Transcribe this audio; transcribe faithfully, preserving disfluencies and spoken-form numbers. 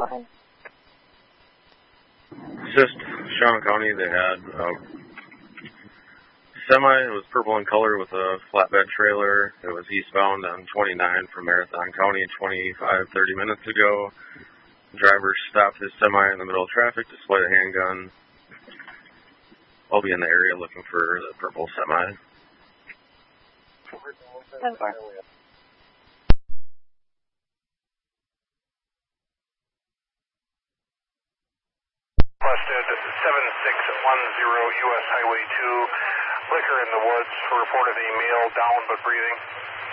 ahead. Just Shawnee County, they had a semi. It was purple in color with a flatbed trailer. It was eastbound on twenty-nine from Marathon County twenty-five, thirty minutes ago. The driver stopped his semi in the middle of traffic, displayed a handgun. I'll be in the area looking for the purple semi. ten four. Requested seven six one zero U S Highway two, liquor in the woods, reported a male down but breathing.